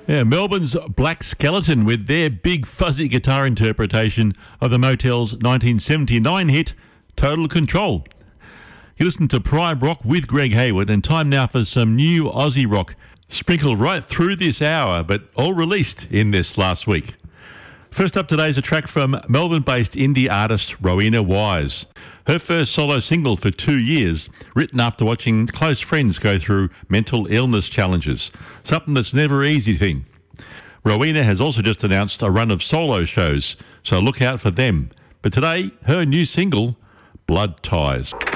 Yeah, Melbourne's Black Skeleton with their big fuzzy guitar interpretation of the Motel's 1979 hit, Total Control. You listen to Prime Rock with Greg Hayward, and time now for some new Aussie rock, sprinkled right through this hour, but all released in this last week. First up today is a track from Melbourne-based indie artist Rowena Wise. Her first solo single for 2 years, written after watching close friends go through mental illness challenges, something that's never an easy thing. Rowena has also just announced a run of solo shows, so look out for them. But today, her new single, Blood Ties.